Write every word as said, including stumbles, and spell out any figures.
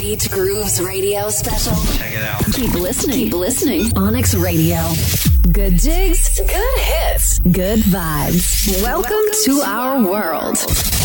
Beach Grooves radio special. Check it out. Keep listening. Keep listening. Onyx Radio. Good jigs. Good hits. Good vibes. Welcome, Welcome to, to our world. world.